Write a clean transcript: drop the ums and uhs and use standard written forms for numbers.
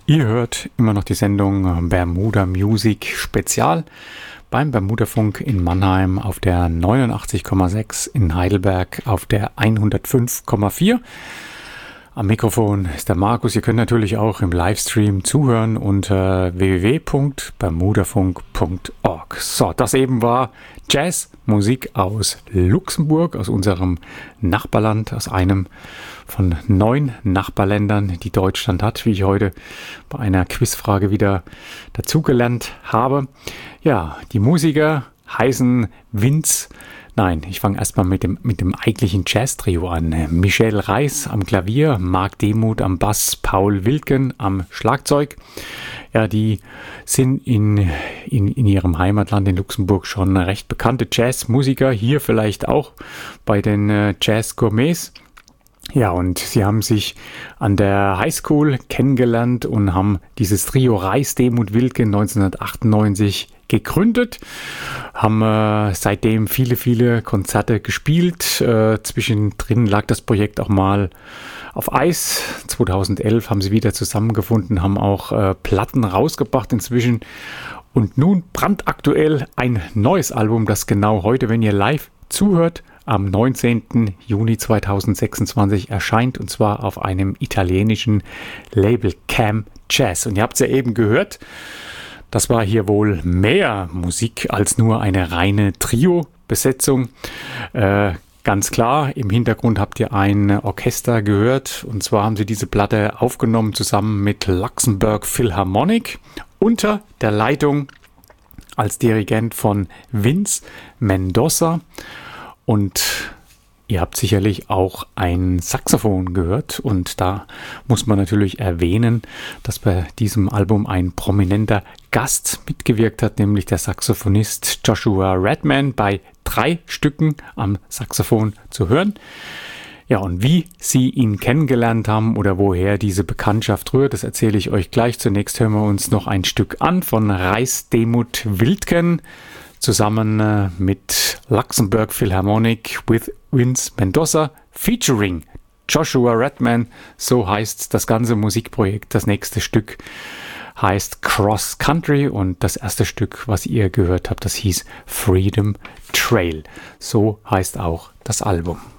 Ihr hört immer noch die Sendung Bermuda Music Spezial beim Bermudafunk in Mannheim auf der 89,6, in Heidelberg auf der 105,4. Am Mikrofon ist der Markus. Ihr könnt natürlich auch im Livestream zuhören unter www.bermudafunk.org. So, das eben war Jazzmusik aus Luxemburg, aus unserem Nachbarland, aus einem von 9 Nachbarländern, die Deutschland hat, wie ich heute bei einer Quizfrage wieder dazugelernt habe. Ja, die Musiker heißen ich fange erstmal mit dem eigentlichen Jazz-Trio an. Michel Reis am Klavier, Marc Demuth am Bass, Paul Wilken am Schlagzeug. Ja, die sind in ihrem Heimatland in Luxemburg schon recht bekannte Jazzmusiker. Hier vielleicht auch bei den Jazz-Gourmets. Ja, und sie haben sich an der Highschool kennengelernt und haben dieses Trio Reis, Demuth, Wilken 1998 gegründet, haben seitdem viele Konzerte gespielt. Zwischendrin lag das Projekt auch mal auf Eis. 2011 haben sie wieder zusammengefunden, haben auch Platten rausgebracht inzwischen. Und nun brandaktuell ein neues Album, das genau heute, wenn ihr live zuhört, am 19. Juni 2026 erscheint, und zwar auf einem italienischen Label Cam Jazz. Und ihr habt es ja eben gehört, das war hier wohl mehr Musik als nur eine reine Trio-Besetzung. Ganz klar, im Hintergrund habt ihr ein Orchester gehört, und zwar haben sie diese Platte aufgenommen zusammen mit Luxembourg Philharmonic unter der Leitung als Dirigent von Vince Mendoza. Und ihr habt sicherlich auch ein Saxophon gehört, und da muss man natürlich erwähnen, dass bei diesem Album ein prominenter Gast mitgewirkt hat, nämlich der Saxophonist Joshua Redman, bei 3 Stücken am Saxophon zu hören. Ja, und wie sie ihn kennengelernt haben oder woher diese Bekanntschaft rührt, das erzähle ich euch gleich. Zunächst hören wir uns noch ein Stück an von Reis, Demuth, Wilken, zusammen mit Luxembourg Philharmonic with Vince Mendoza featuring Joshua Redman. So heißt das ganze Musikprojekt. Das nächste Stück heißt Cross Country, und das erste Stück, was ihr gehört habt, das hieß Freedom Trail. So heißt auch das Album.